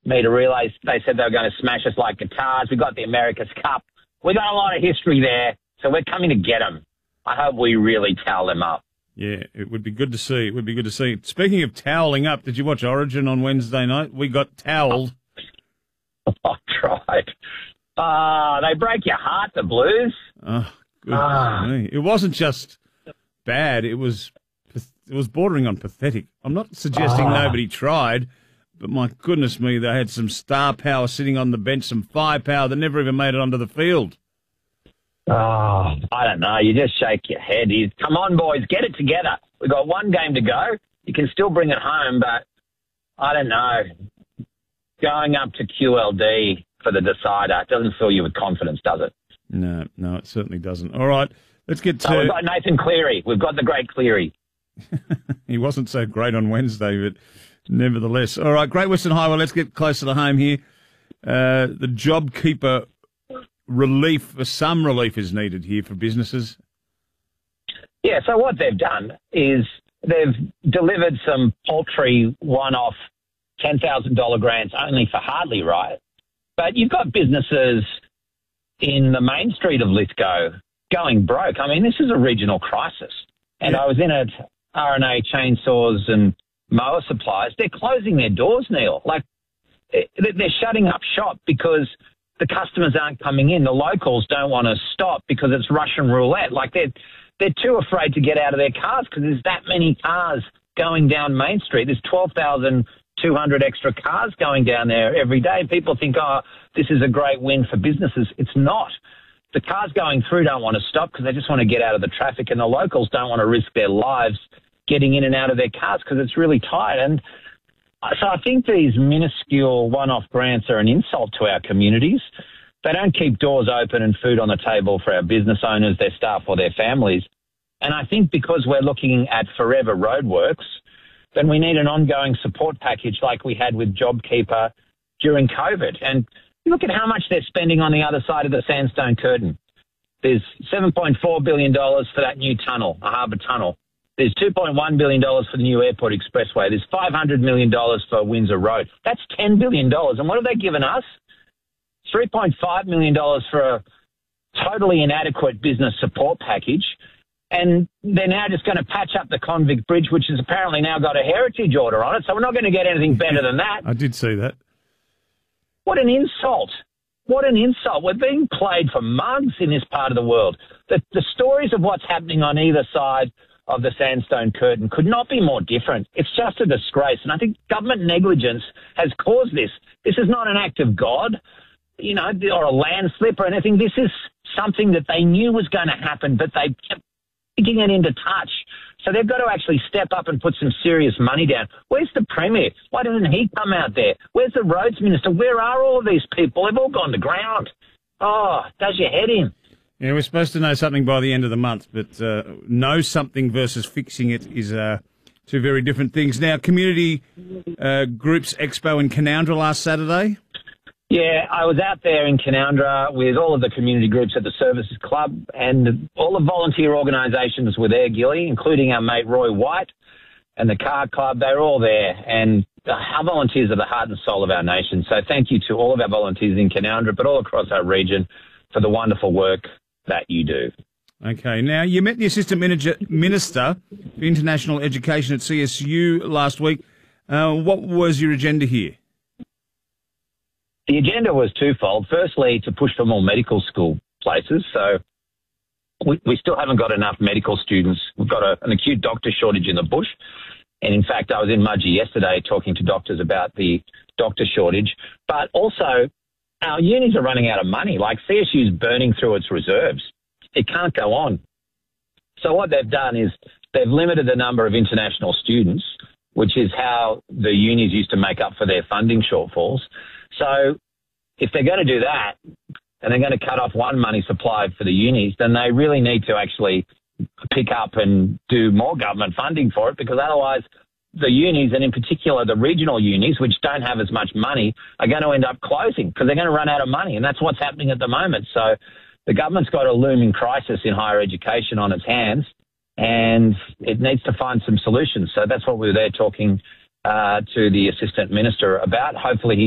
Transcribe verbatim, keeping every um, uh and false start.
me to realise they said they were going to smash us like guitars. We got the America's Cup. We got a lot of history there, so we're coming to get them. I hope we really towel them up. Yeah, it would be good to see. It would be good to see. Speaking of toweling up, did you watch Origin on Wednesday night? We got towelled. I tried. Ah, they break your heart, the Blues. Oh, good. Ah. It wasn't just bad. It was it was bordering on pathetic. I'm not suggesting Ah. nobody tried, but my goodness me, they had some star power sitting on the bench, some firepower that never even made it onto the field. Oh, I don't know. You just shake your head. You, come on, boys, get it together. We've got one game to go. You can still bring it home, but I don't know. Going up to Q L D for the decider doesn't fill you with confidence, does it? No, no, it certainly doesn't. All right, let's get to... So we've got Nathan Cleary. We've got the great Cleary. He wasn't so great on Wednesday, but nevertheless. All right, Great Western Highway, let's get closer to home here. Uh, the JobKeeper relief, some relief is needed here for businesses. Yeah, so what they've done is they've delivered some paltry one-off ten thousand dollars grants only for Hardly, right? But you've got businesses in the main street of Lithgow going broke. I mean, this is a regional crisis. And Yeah. I was in at R and A Chainsaws and Mower Supplies. They're closing their doors, Neil. Like, they're shutting up shop because the customers aren't coming in. The locals don't want to stop because it's Russian roulette. Like, they're, they're too afraid to get out of their cars because there's that many cars going down Main Street. There's twelve thousand two hundred extra cars going down there every day. People think, oh, this is a great win for businesses. It's not. The cars going through don't want to stop because they just want to get out of the traffic, and the locals don't want to risk their lives getting in and out of their cars because it's really tight. And so I think these minuscule one-off grants are an insult to our communities. They don't keep doors open and food on the table for our business owners, their staff, or their families. And I think because we're looking at forever roadworks, then we need an ongoing support package like we had with JobKeeper during COVID. And look at how much they're spending on the other side of the Sandstone Curtain. There's seven point four billion dollars for that new tunnel, a harbour tunnel. There's two point one billion dollars for the new airport expressway. There's five hundred million dollars for Windsor Road. That's ten billion dollars. And what have they given us? three point five million dollars for a totally inadequate business support package. And they're now just going to patch up the Convict Bridge, which has apparently now got a heritage order on it. So we're not going to get anything better than that. I did see that. What an insult. What an insult. We're being played for mugs in this part of the world. The, the stories of what's happening on either side of the Sandstone Curtain could not be more different. It's just a disgrace. And I think government negligence has caused this. This is not an act of God, you know, or a landslip or anything. This is something that they knew was going to happen, but they kept taking it into touch. So they've got to actually step up and put some serious money down. Where's the Premier? Why doesn't he come out there? Where's the Roads Minister? Where are all of these people? They've all gone to ground. Oh, does your head in. Yeah, we're supposed to know something by the end of the month, but uh, know something versus fixing it is uh, two very different things. Now, Community uh, Groups Expo in Canowindra last Saturday. Yeah, I was out there in Canowindra with all of the community groups at the Services Club, and all the volunteer organisations were there, Gilly, including our mate Roy White and the Car Club. They're all there, and our volunteers are the heart and soul of our nation. So thank you to all of our volunteers in Canowindra, but all across our region, for the wonderful work that you do. Okay, now you met the Assistant Manager, Minister for International Education at C S U last week. Uh, what was your agenda here? The agenda was twofold. Firstly, to push for more medical school places. So we, we still haven't got enough medical students. We've got a, an acute doctor shortage in the bush. And in fact, I was in Mudgee yesterday talking to doctors about the doctor shortage. But also, our unis are running out of money. Like C S U's burning through its reserves. It can't go on. So what they've done is they've limited the number of international students, which is how the unis used to make up for their funding shortfalls. So if they're going to do that and they're going to cut off one money supply for the unis, then they really need to actually pick up and do more government funding for it, because otherwise the unis, and in particular the regional unis, which don't have as much money, are going to end up closing because they're going to run out of money. And that's what's happening at the moment. So the government's got a looming crisis in higher education on its hands, and it needs to find some solutions. So that's what we were there talking uh, to the Assistant Minister about. Hopefully he